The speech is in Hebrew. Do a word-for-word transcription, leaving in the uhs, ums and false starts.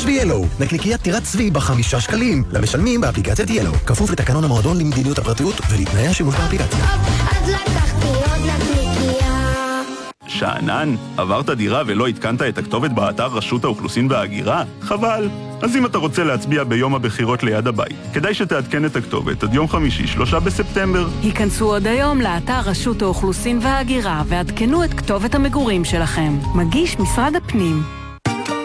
חודש ב-ילו. נקניקיית טירת צבי בחמישה שקלים. למשלמים באפליקציית ילו. כפוף לתקנון המועדון למדיניות הפרטיות ולתנאי השימוש באפליקציה. אז לקחתי עוד נקניקייה. שאנן, עברת דירה ולא התקנת את הכתובת באתר רשות האוכלוסין וההגירה? חבל. אז אם אתה רוצה להצביע ביום הבחירות ליד הבית, כדאי שתעדכן את הכתובת עד יום חמישי, שלושה בספטמבר. היכנסו עוד היום לאתר רשות האוכלוסין וההגירה ועדכנו את כתובת המגורים שלכם. מגיש משרד הפנים.